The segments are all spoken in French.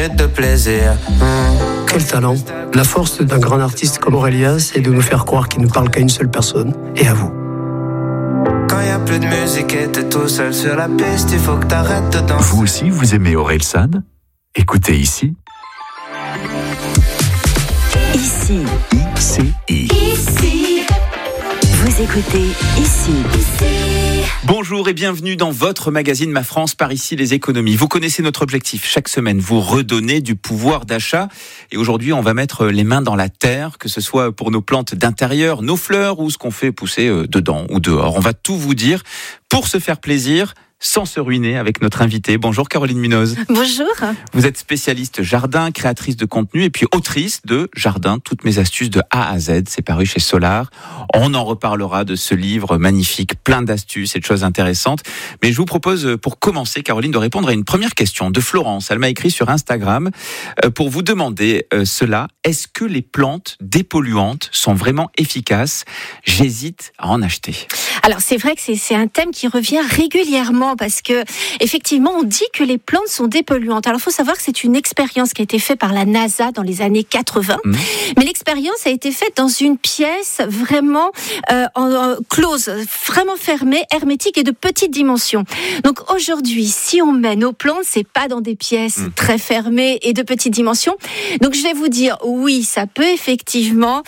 minutes de plaisir. Quel talent. La force d'un grand artiste comme Aurélien, c'est de nous faire croire qu'il ne parle qu'à une seule personne, et à vous. Quand y a plus de musique et t'es tout seul sur la piste, il faut que t'arrêtes de danser. Vous aussi, vous aimez Orelsan ? Écoutez ici. Ici. ICI. Ici. Vous écoutez Ici. Bonjour et bienvenue dans votre magazine Ma France par ici les économies. Vous connaissez notre objectif, chaque semaine vous redonner du pouvoir d'achat. Et aujourd'hui on va mettre les mains dans la terre, que ce soit pour nos plantes d'intérieur, nos fleurs ou ce qu'on fait pousser dedans ou dehors. On va tout vous dire pour se faire plaisir, sans se ruiner, avec notre invitée. Bonjour Caroline Munoz. Bonjour. Vous êtes spécialiste jardin, créatrice de contenu et puis autrice de Jardin, toutes mes astuces de A à Z. C'est paru chez Solar. On en reparlera de ce livre magnifique, plein d'astuces et de choses intéressantes. Mais je vous propose, pour commencer, Caroline, de répondre à une première question de Florence. Elle m'a écrit sur Instagram pour vous demander cela. Est-ce que les plantes dépolluantes sont vraiment efficaces ? J'hésite à en acheter. Alors c'est vrai que c'est un thème qui revient régulièrement parce que effectivement on dit que les plantes sont dépolluantes. Alors il faut savoir que c'est une expérience qui a été faite par la NASA dans les années 80. Mais l'expérience a été faite dans une pièce vraiment close, vraiment fermée, hermétique et de petite dimension. Donc aujourd'hui, si on met nos plantes, c'est pas dans des pièces très fermées et de petite dimension. Donc je vais vous dire, oui, ça peut effectivement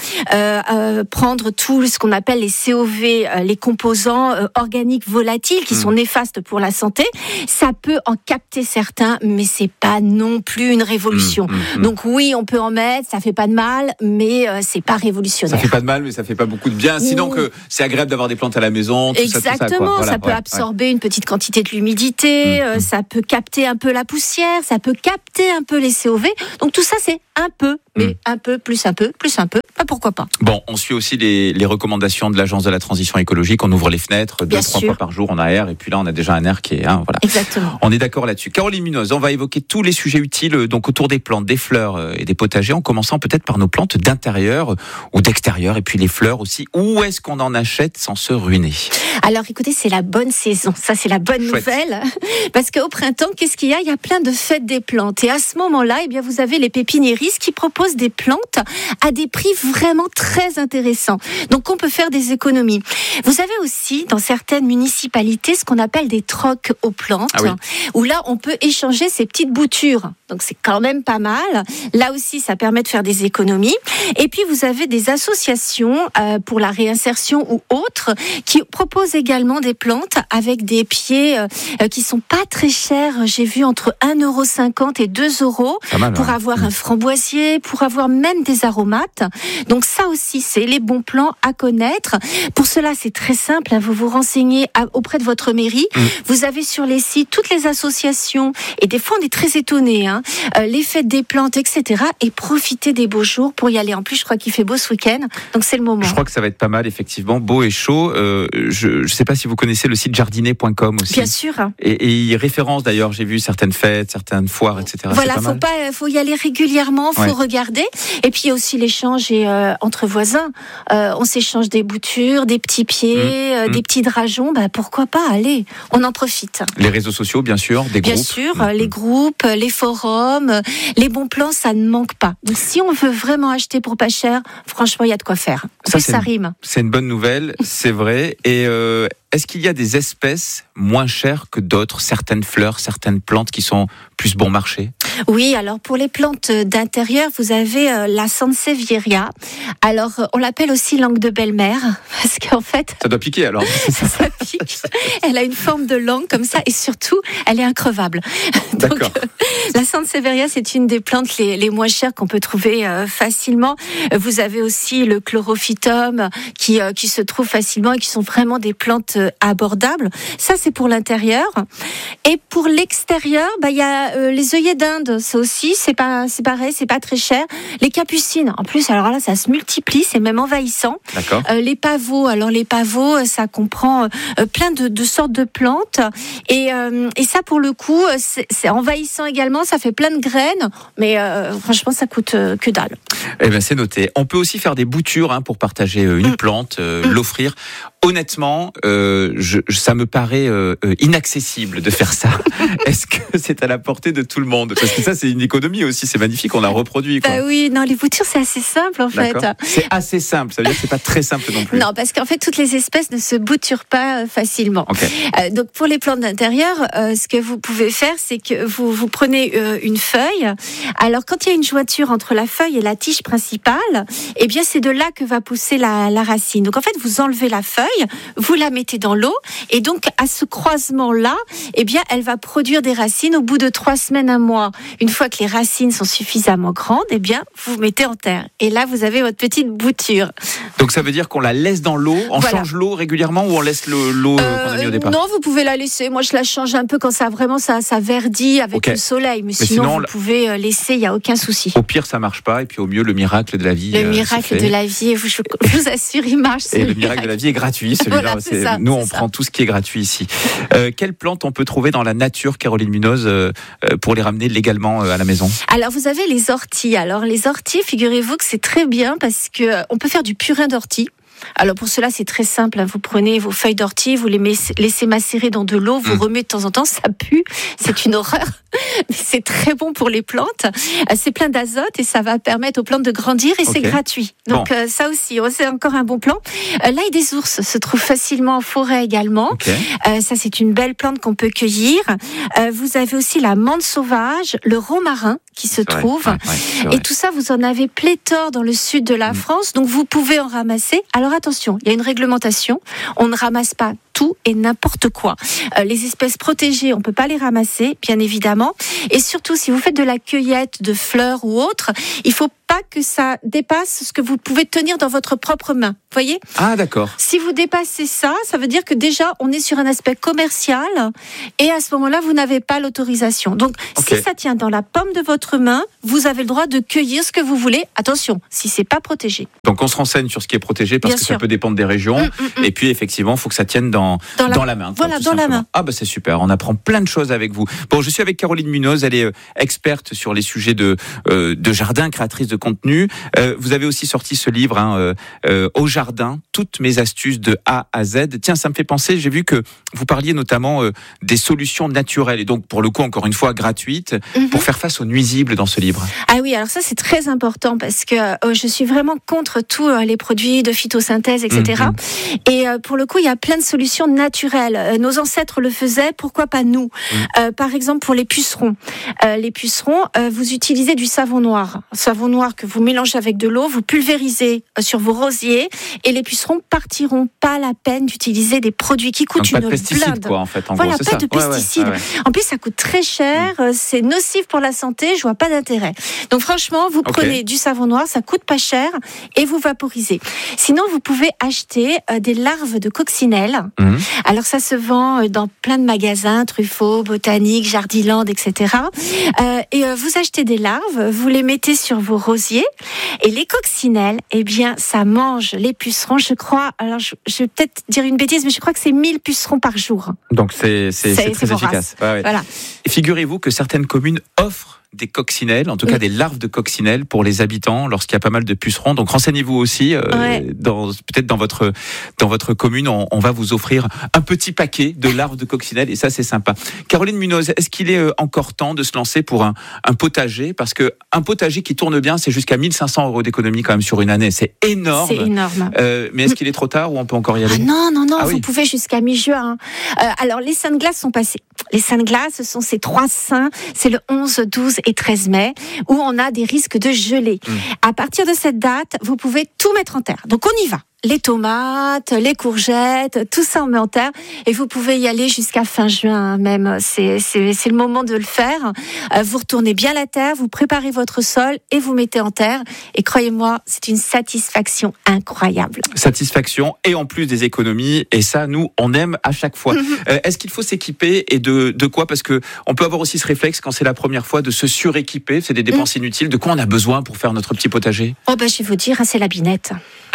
prendre tout ce qu'on appelle les COV, les composants organiques volatiles qui sont néfastes pour la santé. Ça peut en capter certains, mais c'est pas non plus une révolution. Donc oui, on peut en mettre, ça fait pas de mal, mais c'est pas révolutionnaire. Ça fait pas de mal, mais ça fait pas beaucoup de bien. Sinon que c'est agréable d'avoir des plantes à la maison. Tout Exactement, ça, quoi. Voilà, ça peut absorber une petite quantité de l'humidité, ça peut capter un peu la poussière, ça peut capter un peu les COV. Donc tout ça, c'est un peu, mais un peu, plus un peu, plus un peu. Pourquoi pas. Bon, on suit aussi les recommandations de l'Agence de la transition écologique. On ouvre les fenêtres 2-3 fois par jour, on aère, et puis là, on a déjà un air qui est... voilà. Exactement. On est d'accord là-dessus. Caroline Munoz, on va évoquer tous les sujets utiles donc autour des plantes, des fleurs et des potagers, en commençant peut-être par nos plantes d'intérieur ou d'extérieur, et puis les fleurs aussi. Où est-ce qu'on en achète sans se ruiner ? Alors écoutez, c'est la bonne saison, ça c'est la bonne nouvelle, parce qu'au printemps, qu'est-ce qu'il y a ? Il y a plein de fêtes des plantes, et à ce moment-là, eh bien, vous avez les pépiniéristes qui proposent des plantes à des prix vraiment très intéressants. Donc on peut faire des économies. Vous avez aussi dans certaines municipalités ce qu'on appelle des trocs aux plantes, où là on peut échanger ces petites boutures. Donc c'est quand même pas mal. Là aussi, ça permet de faire des économies. Et puis vous avez des associations pour la réinsertion ou autres qui proposent également des plantes avec des pieds qui sont pas très chers. J'ai vu entre 1,50 € et 2 € pour avoir un framboisier, pour avoir même des aromates. Donc ça aussi, c'est les bons plans à connaître. Pour cela, c'est très simple. Vous vous renseignez auprès de votre mairie. Vous avez sur les sites toutes les associations. Et des fois, on est très étonnés. Les fêtes des plantes, etc. Et profitez des beaux jours pour y aller. En plus, je crois qu'il fait beau ce week-end. Donc c'est le moment. Je crois que ça va être pas mal, effectivement. Beau et chaud. Je ne sais pas si vous connaissez le site jardinet.com aussi. Bien sûr. Et il référence d'ailleurs, j'ai vu certaines fêtes, certaines foires, etc. Voilà, faut y aller régulièrement, faut regarder. Et puis il y a aussi l'échange entre voisins. On s'échange des boutures, des petits pieds, des petits drageons. Pourquoi pas, allez, on en profite. Les réseaux sociaux, bien sûr, des groupes. Bien sûr, les groupes, les forums, les bons plans, ça ne manque pas. Donc si on veut vraiment acheter pour pas cher, franchement, il y a de quoi faire. Ça rime. C'est une bonne nouvelle, c'est vrai. Et est-ce qu'il y a des espèces moins chères que d'autres, certaines fleurs, certaines plantes qui sont plus bon marché ? Oui, alors pour les plantes d'intérieur, vous avez la Sansevieria. Alors, on l'appelle aussi langue de belle-mère, parce qu'en fait... Ça doit piquer alors. Ça pique. Elle a une forme de langue comme ça, et surtout, elle est increvable. D'accord. Donc, la Sansevieria, c'est une des plantes les moins chères qu'on peut trouver facilement. Vous avez aussi le Chlorophytum, qui se trouve facilement et qui sont vraiment des plantes abordables. Ça, c'est pour l'intérieur. Et pour l'extérieur, il y a les œillets d'Inde. Ça aussi, c'est pareil, c'est pas très cher. Les capucines, en plus, alors là, ça se multiplie, c'est même envahissant. D'accord. Les pavots, alors les pavots, ça comprend plein de sortes de plantes. Et ça, pour le coup, c'est envahissant également. Ça fait plein de graines, mais franchement, ça coûte que dalle. Eh bien, c'est noté. On peut aussi faire des boutures pour partager une plante, l'offrir Honnêtement, ça me paraît inaccessible de faire ça. Est-ce que c'est à la portée de tout le monde? Parce que ça, c'est une économie aussi, c'est magnifique, on l'a reproduit. Quoi. Bah oui, non, les boutures, c'est assez simple en fait. C'est assez simple, ça veut dire que c'est pas très simple non plus. Non, parce qu'en fait, toutes les espèces ne se bouturent pas facilement. Okay. Donc pour les plantes d'intérieur, ce que vous pouvez faire, c'est que vous prenez une feuille. Alors quand il y a une jointure entre la feuille et la tige principale, eh bien c'est de là que va pousser la racine. Donc en fait, vous enlevez la feuille, vous la mettez dans l'eau, et donc à ce croisement-là, eh bien, elle va produire des racines au bout de 3 semaines, 1 mois. Une fois que les racines sont suffisamment grandes, eh bien, vous mettez en terre. Et là, vous avez votre petite bouture. Donc ça veut dire qu'on la laisse dans l'eau, on change l'eau régulièrement ou on laisse l'eau qu'on a mis au départ? Non, vous pouvez la laisser. Moi, je la change un peu quand ça verdit avec le soleil. Mais sinon, vous pouvez laisser, il n'y a aucun souci. Au pire, ça marche pas, et puis au mieux, le miracle de la vie. Le miracle de la vie, je vous assure, il marche. Et le miracle de la vie est gratuit. Celui-là, voilà, nous, on prend tout ce qui est gratuit ici. Quelles plantes on peut trouver dans la nature, Caroline Munoz, pour les ramener légalement à la maison? Alors, vous avez les orties. Alors, les orties, figurez-vous que c'est très bien parce que on peut faire du purin d'ortie. Alors pour cela c'est très simple, vous prenez vos feuilles d'ortie, vous les laissez macérer dans de l'eau, vous remuez de temps en temps, ça pue, c'est une horreur, mais c'est très bon pour les plantes, c'est plein d'azote et ça va permettre aux plantes de grandir et c'est gratuit. Donc ça aussi, c'est encore un bon plan. L'ail des ours se trouve facilement en forêt également, ça c'est une belle plante qu'on peut cueillir. Vous avez aussi la menthe sauvage, le romarin qui se trouve, et tout ça vous en avez pléthore dans le sud de la France, donc vous pouvez en ramasser. Alors attention, il y a une réglementation, on ne ramasse pas tout et n'importe quoi. Les espèces protégées, on ne peut pas les ramasser, bien évidemment. Et surtout, si vous faites de la cueillette de fleurs ou autre, il ne faut pas que ça dépasse ce que vous pouvez tenir dans votre propre main. Vous voyez ? Ah, d'accord. Si vous dépassez ça, ça veut dire que déjà, on est sur un aspect commercial et à ce moment-là, vous n'avez pas l'autorisation. Donc, si ça tient dans la paume de votre main, vous avez le droit de cueillir ce que vous voulez. Attention, si c'est pas protégé. Donc, on se renseigne sur ce qui est protégé parce que ça peut dépendre des régions. Et puis, effectivement, il faut que ça tienne dans la main. Voilà, dans la main. Ah, bah, c'est super. On apprend plein de choses avec vous. Bon, je suis avec Caroline Munoz. Elle est experte sur les sujets de jardin, créatrice de contenu. Vous avez aussi sorti ce livre, Au jardin, toutes mes astuces de A à Z. Tiens, ça me fait penser, j'ai vu que vous parliez notamment des solutions naturelles et donc pour le coup, encore une fois, gratuites pour faire face aux nuisibles dans ce livre. Ah oui, alors ça c'est très important parce que je suis vraiment contre tous les produits de phytosynthèse, etc. Et pour le coup, il y a plein de solutions naturelles. Nos ancêtres le faisaient, pourquoi pas nous ? Par exemple, pour les pucerons. Les pucerons, vous utilisez du savon noir. Savon noir que vous mélangez avec de l'eau, vous pulvérisez sur vos rosiers et les pucerons partiront. Pas la peine d'utiliser des produits qui coûtent une blinde. Pas de pesticides, quoi, en fait. Voilà, pas de pesticides. En plus, ça coûte très cher, c'est nocif pour la santé, je vois pas d'intérêt. Donc franchement, vous prenez du savon noir, ça coûte pas cher et vous vaporisez. Sinon, vous pouvez acheter des larves de coccinelle. Alors ça se vend dans plein de magasins, Truffaut, Botanique, Jardiland, etc. Et vous achetez des larves, vous les mettez sur vos rosiers et les coccinelles, eh bien, ça mange les pucerons, je crois. Alors, je vais peut-être dire une bêtise, mais je crois que c'est 1000 pucerons par jour. Donc, c'est très efficace. Voilà. Et figurez-vous que certaines communes offrent des coccinelles, en tout cas des larves de coccinelles pour les habitants lorsqu'il y a pas mal de pucerons. Donc renseignez-vous aussi, peut-être dans votre commune, on va vous offrir un petit paquet de larves de coccinelles et ça c'est sympa. Caroline Munoz, est-ce qu'il est encore temps de se lancer pour un potager ? Parce que un potager qui tourne bien, c'est jusqu'à 1 500 € d'économie quand même sur une année. C'est énorme. C'est énorme. Mais est-ce qu'il est trop tard ou on peut encore y aller ? Non, vous pouvez jusqu'à mi-juin. Alors les saints de glace sont passés. Les saints de glace, ce sont ces 3 saints, c'est le 11, 12 et 13 mai, où on a des risques de gelée. À partir de cette date, vous pouvez tout mettre en terre. Donc on y va. Les tomates, les courgettes, tout ça on met en terre et vous pouvez y aller jusqu'à fin juin même. C'est le moment de le faire. Vous retournez bien la terre, vous préparez votre sol et vous mettez en terre. Et croyez-moi, c'est une satisfaction incroyable. Satisfaction et en plus des économies. Et ça, nous, on aime à chaque fois. Est-ce qu'il faut s'équiper et de quoi ? Parce que on peut avoir aussi ce réflexe quand c'est la première fois de se suréquiper. C'est des dépenses inutiles. De quoi on a besoin pour faire notre petit potager ? Oh je vais vous dire, c'est la binette.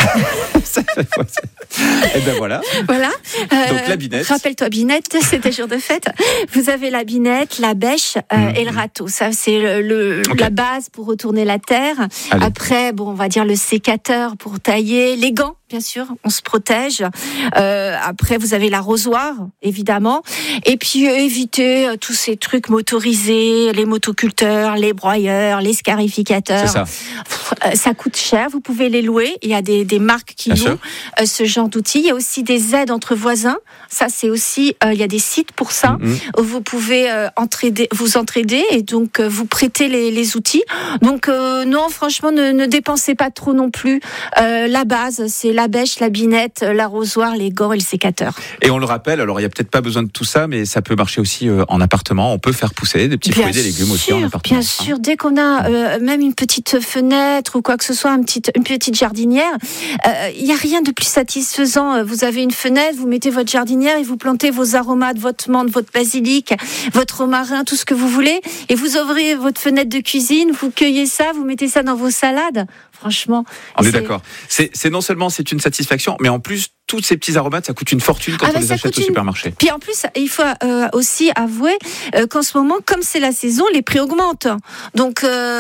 Et ben voilà. Donc la binette. Rappelle-toi binette, c'était jour de fête. Vous avez la binette, la bêche et le râteau. Ça c'est la base pour retourner la terre. Allez. Après, on va dire le sécateur pour tailler, les gants. bien sûr, on se protège. Après, vous avez l'arrosoir, évidemment. Et puis, évitez tous ces trucs motorisés, les motoculteurs, les broyeurs, les scarificateurs. C'est ça. Ça coûte cher, vous pouvez les louer. Il y a des marques qui louent ce genre d'outils. Il y a aussi des aides entre voisins. Ça, c'est aussi, il y a des sites pour ça, où vous pouvez vous entraider et donc vous prêter les outils. Donc, non, franchement, ne dépensez pas trop non plus. La base, c'est la bêche, la binette, l'arrosoir, les gants et le sécateur. Et on le rappelle, alors il n'y a peut-être pas besoin de tout ça, mais ça peut marcher aussi en appartement. On peut faire pousser des petits fruits et des légumes aussi en appartement. Bien sûr, dès qu'on a même une petite fenêtre ou quoi que ce soit, une petite jardinière, il n'y a rien de plus satisfaisant. Vous avez une fenêtre, vous mettez votre jardinière et vous plantez vos aromates, votre menthe, votre basilic, votre romarin, tout ce que vous voulez, et vous ouvrez votre fenêtre de cuisine, vous cueillez ça, vous mettez ça dans vos salades. Franchement, on est d'accord. C'est non seulement c'est une satisfaction, mais en plus tous ces petits aromates, ça coûte une fortune quand on les achète au supermarché. Puis en plus, il faut aussi avouer qu'en ce moment, comme c'est la saison, les prix augmentent. Donc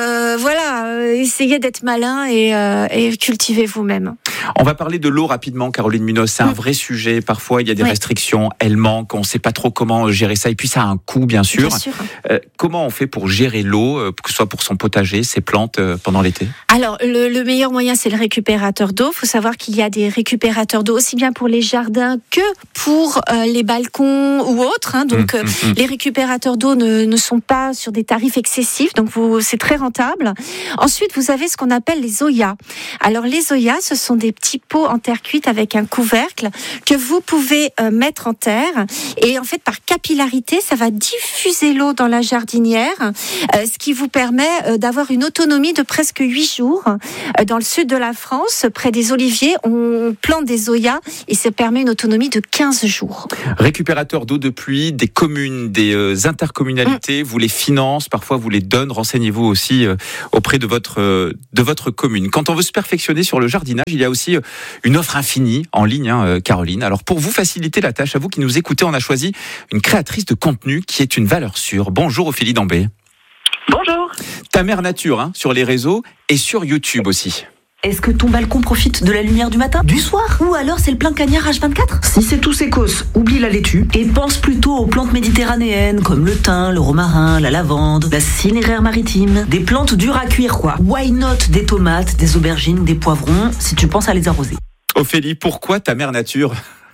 voilà, essayez d'être malin et cultivez vous-même. On va parler de l'eau rapidement, Caroline Munoz. C'est un vrai sujet. Parfois, il y a des restrictions, elles manquent, on ne sait pas trop comment gérer ça. Et puis, ça a un coût, bien sûr. Bien sûr. Comment on fait pour gérer l'eau, que ce soit pour son potager, ses plantes, pendant l'été ? Alors, le meilleur moyen, c'est le récupérateur d'eau. Il faut savoir qu'il y a des récupérateurs d'eau aussi bien pour les jardins que pour les balcons ou autres. Donc, les récupérateurs d'eau ne sont pas sur des tarifs excessifs. Donc, c'est très rentable. Ensuite, vous avez ce qu'on appelle les Zoya. Alors, les Zoya, ce sont des petits pots en terre cuite avec un couvercle que vous pouvez mettre en terre. Et en fait, par capillarité, ça va diffuser l'eau dans la jardinière, ce qui vous permet d'avoir une autonomie de presque 8 jours. Dans le sud de la France, près des oliviers, on plante des Zoya et ça permet une autonomie de 15 jours. Récupérateurs d'eau de pluie, des communes, des intercommunalités, vous les financez, parfois vous les donnez. Renseignez-vous aussi auprès de votre commune. Quand on veut se perfectionner sur le jardinage, il y a aussi une offre infinie en ligne, Caroline. Alors pour vous faciliter la tâche, à vous qui nous écoutez, on a choisi une créatrice de contenu qui est une valeur sûre. Bonjour Ophélie Dambé. Bonjour. Ta mère nature, sur les réseaux et sur YouTube aussi. Est-ce que ton balcon profite de la lumière du matin, du soir? Ou alors c'est le plein cagnard H24? Si c'est tout sécos, oublie la laitue et pense plutôt aux plantes méditerranéennes comme le thym, le romarin, la lavande, la cinéraire maritime. Des plantes dures à cuire quoi. Why not des tomates, des aubergines, des poivrons si tu penses à les arroser. Ophélie, pourquoi ta mère nature?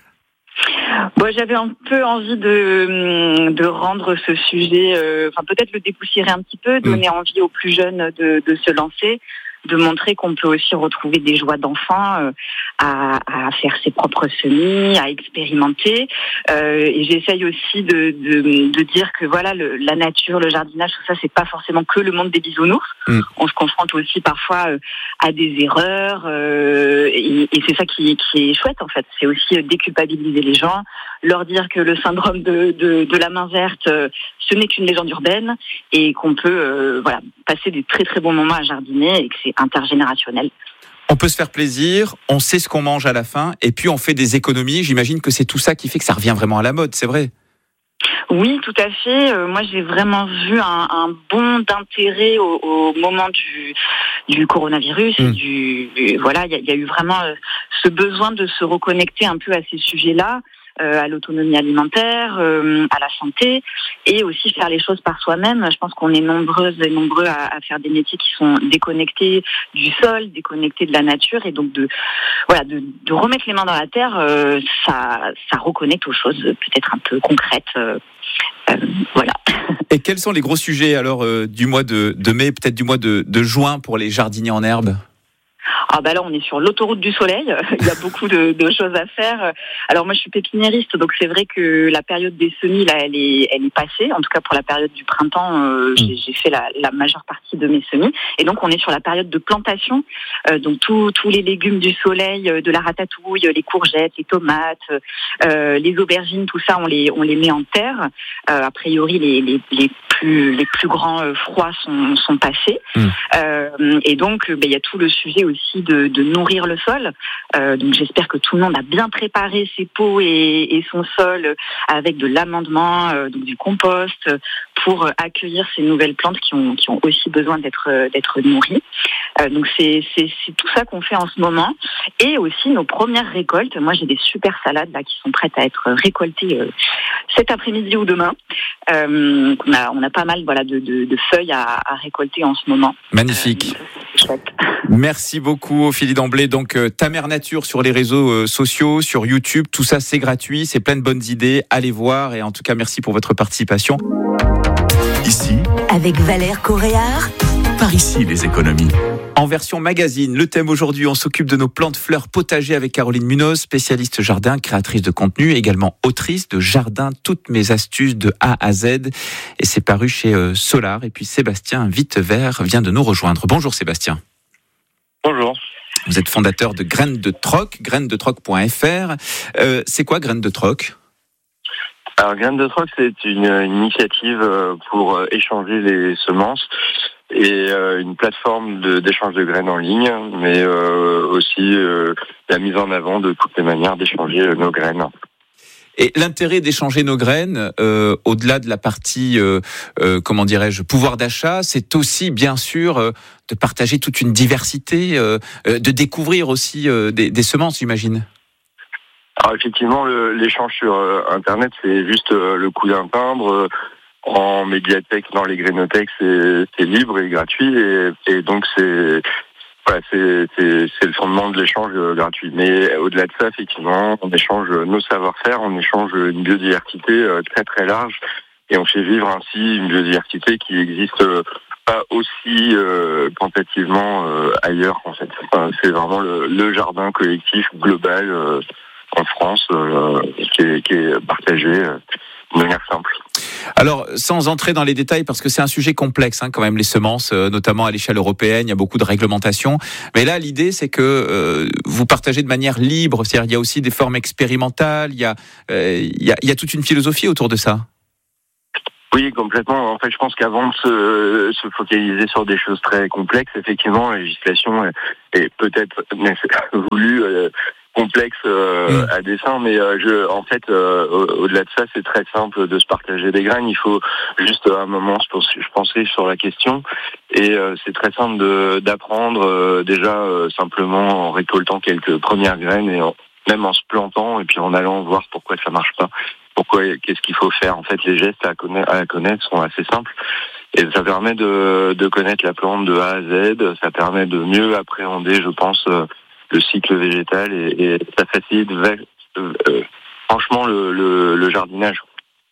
J'avais un peu envie de rendre ce sujet, peut-être le dépoussiérer un petit peu, donner envie aux plus jeunes de se lancer, de montrer qu'on peut aussi retrouver des joies d'enfant à faire ses propres semis, à expérimenter. Et j'essaye aussi de dire que voilà, la nature, le jardinage, tout ça, c'est pas forcément que le monde des bisounours. On se confronte aussi parfois à des erreurs, et c'est ça qui est chouette en fait. C'est aussi déculpabiliser les gens, leur dire que le syndrome de la main verte, ce n'est qu'une légende urbaine et qu'on peut passer des très très bons moments à jardiner et que c'est intergénérationnel. On peut se faire plaisir, on sait ce qu'on mange à la fin et puis on fait des économies. J'imagine que c'est tout ça qui fait que ça revient vraiment à la mode, c'est vrai? Oui, tout à fait. Moi, j'ai vraiment vu un bond d'intérêt au moment du coronavirus. Il y a eu vraiment ce besoin de se reconnecter un peu à ces sujets-là. À l'autonomie alimentaire, à la santé, et aussi faire les choses par soi-même. Je pense qu'on est nombreuses et nombreux à faire des métiers qui sont déconnectés du sol, déconnectés de la nature, et donc de remettre les mains dans la terre, ça reconnecte aux choses peut-être un peu concrètes. Voilà. Et quels sont les gros sujets alors du mois de mai, peut-être du mois de juin pour les jardiniers en herbe? Là, on est sur l'autoroute du soleil. Il y a beaucoup de choses à faire. Alors moi, je suis pépiniériste, donc c'est vrai que la période des semis, là, elle est passée. En tout cas, pour la période du printemps, j'ai fait la majeure partie de mes semis. Et donc, on est sur la période de plantation. Donc tous les légumes du soleil, de la ratatouille, les courgettes, les tomates, les aubergines, tout ça, on les met en terre. A priori, les plus grands froids sont passés. Et donc, il y a tout le sujet aussi aussi de nourrir le sol. Donc j'espère que tout le monde a bien préparé ses pots et son sol avec de l'amendement, donc du compost, pour accueillir ces nouvelles plantes qui ont aussi besoin d'être nourries. Donc c'est tout ça qu'on fait en ce moment. Et aussi nos premières récoltes. Moi j'ai des super salades là qui sont prêtes à être récoltées cet après-midi ou demain. On a pas mal de feuilles à récolter en ce moment. Magnifique. C'est chouette. Merci beaucoup Ophélie Damblé. Donc Ta Mère Nature sur les réseaux sociaux, sur YouTube, tout ça c'est gratuit, c'est plein de bonnes idées, allez voir et en tout cas merci pour votre participation. Ici, Avec Valère Coréard. par ici les économies. En version magazine, le thème aujourd'hui, on s'occupe de nos plantes fleurs potagers avec Caroline Munoz, spécialiste jardin, créatrice de contenu, également autrice de Jardin, toutes mes astuces de A à Z. Et c'est paru chez Solar. Et puis Sébastien Wittevert vient de nous rejoindre. Bonjour Sébastien. Bonjour. Vous êtes fondateur de Graines de Troc, grainesdetroc.fr. C'est quoi Graines de Troc ? Alors Graines de Troc, c'est une initiative pour échanger les semences et une plateforme d'échange de graines en ligne, mais aussi la mise en avant de toutes les manières d'échanger nos graines. Et l'intérêt d'échanger nos graines, au-delà de la partie, pouvoir d'achat, c'est aussi bien sûr de partager toute une diversité, de découvrir aussi des semences, j'imagine. Alors effectivement, l'échange sur Internet, c'est juste le coût d'un timbre. En médiathèque, dans les grainothèques, c'est libre et gratuit, et donc c'est le fondement de l'échange gratuit. Mais au-delà de ça, effectivement, on échange nos savoir-faire, on échange une biodiversité très très large, et on fait vivre ainsi une biodiversité qui existe pas aussi quantitativement ailleurs, en fait. Enfin, c'est vraiment le jardin collectif global en France qui est partagé de manière simple. Alors, sans entrer dans les détails, parce que c'est un sujet complexe, quand même, les semences, notamment à l'échelle européenne, il y a beaucoup de réglementations. Mais là, l'idée, c'est que vous partagez de manière libre. C'est-à-dire, il y a aussi des formes expérimentales. Il y a toute une philosophie autour de ça. Oui, complètement. En fait, je pense qu'avant de se focaliser sur des choses très complexes, effectivement, la législation est peut-être voulue complexe à dessein, mais au-delà de ça, c'est très simple de se partager des graines. Il faut juste un moment se penser sur la question, et c'est très simple d'apprendre déjà simplement en récoltant quelques premières graines et même en se plantant et puis en allant voir pourquoi ça marche pas, qu'est-ce qu'il faut faire. En fait, les gestes à connaître sont assez simples. Et ça permet de connaître la plante de A à Z, ça permet de mieux appréhender, je pense, le cycle végétal, et ça facilite franchement le jardinage.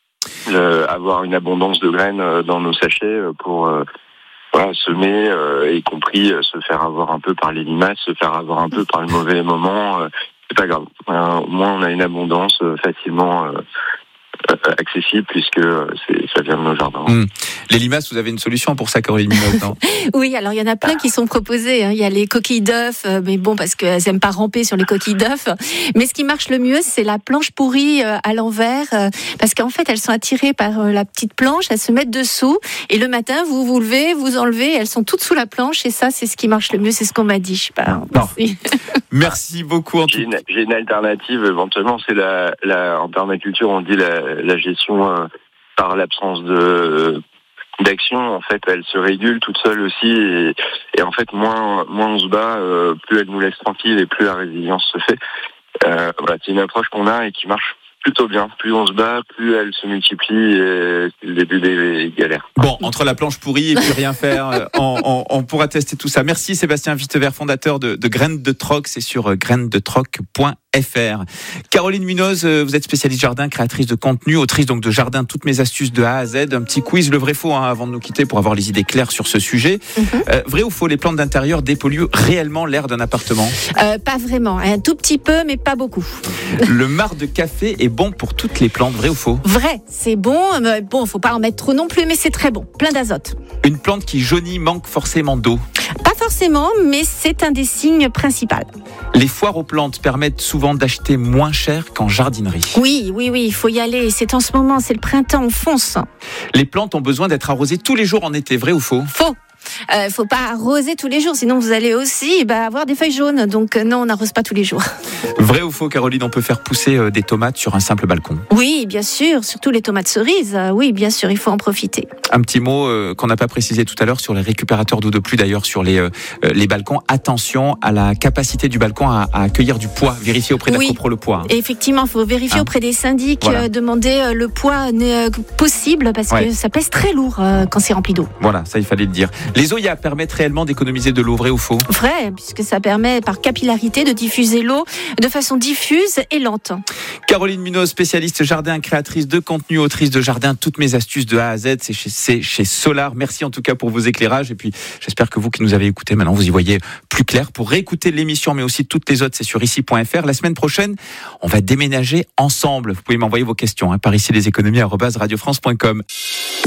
Avoir une abondance de graines dans nos sachets pour semer, y compris se faire avoir un peu par les limaces, se faire avoir un peu par le mauvais moment, c'est pas grave. Au moins on a une abondance facilement accessible, puisque ça vient de nos jardins. Les limaces, vous avez une solution pour ça, Caroline Munoz, non ? Oui, alors il y en a plein qui sont proposés. Il y a les coquilles d'œufs, mais bon, parce qu'elles n'aiment pas ramper sur les coquilles d'œufs. Mais ce qui marche le mieux, c'est la planche pourrie à l'envers, parce qu'en fait, elles sont attirées par la petite planche, elles se mettent dessous, et le matin, vous levez, vous enlevez, elles sont toutes sous la planche, et ça, c'est ce qui marche le mieux, c'est ce qu'on m'a dit. Je sais pas. Merci beaucoup. J'ai une alternative, éventuellement, c'est en permaculture, on dit la gestion par l'absence d'action. En fait, elle se régule toute seule aussi, et en fait, moins on se bat, plus elle nous laisse tranquille et plus la résilience se fait. C'est une approche qu'on a et qui marche plutôt bien. Plus on se bat, plus elle se multiplie, et c'est le début des galères. Bon, entre la planche pourrie et puis rien faire, on pourra tester tout ça. Merci Sébastien Wittevert, fondateur de Graines de Troc, c'est sur grainesdetroc.fr. Caroline Munoz, vous êtes spécialiste jardin, créatrice de contenu, autrice donc de Jardin, toutes mes astuces de A à Z. Un petit quiz, le vrai faux, avant de nous quitter, pour avoir les idées claires sur ce sujet. Vrai ou faux, les plantes d'intérieur dépolluent réellement l'air d'un appartement ? Pas vraiment, un tout petit peu, mais pas beaucoup. Le marc de café est bon pour toutes les plantes, vrai ou faux ? Vrai, c'est bon, mais bon, faut pas en mettre trop non plus, mais c'est très bon, plein d'azote. Une plante qui jaunit manque forcément d'eau ? Pas forcément, mais c'est un des signes principaux. Les foires aux plantes permettent souvent d'acheter moins cher qu'en jardinerie. Oui, il faut y aller. C'est en ce moment, c'est le printemps, on fonce. Les plantes ont besoin d'être arrosées tous les jours en été, vrai ou faux ? Faux. Faut pas arroser tous les jours, sinon vous allez aussi avoir des feuilles jaunes. Donc non, on n'arrose pas tous les jours. Vrai ou faux, Caroline, on peut faire pousser des tomates sur un simple balcon? Oui, bien sûr, surtout les tomates cerises. Oui, bien sûr, il faut en profiter. Un petit mot qu'on n'a pas précisé tout à l'heure sur les récupérateurs d'eau de pluie, d'ailleurs sur les balcons. Attention à la capacité du balcon à accueillir du poids. Vérifiez auprès d'Acropro le poids. Et effectivement, il faut vérifier auprès des syndics, demander le poids possible parce que ça pèse très lourd quand c'est rempli d'eau. Voilà, ça il fallait le dire. Les Oya permettent réellement d'économiser de l'eau, vrai ou faux? Vrai, puisque ça permet par capillarité de diffuser l'eau de façon diffuse et lente. Caroline Munoz, spécialiste jardin, créatrice de contenu, autrice de jardin, toutes mes astuces de A à Z, c'est chez Solar. Merci en tout cas pour vos éclairages et puis j'espère que vous qui nous avez écoutés, maintenant vous y voyez plus clair. Pour réécouter l'émission mais aussi toutes les autres, c'est sur ici.fr. La semaine prochaine, on va déménager ensemble. Vous pouvez m'envoyer vos questions par ici leséconomies@radiofrance.com.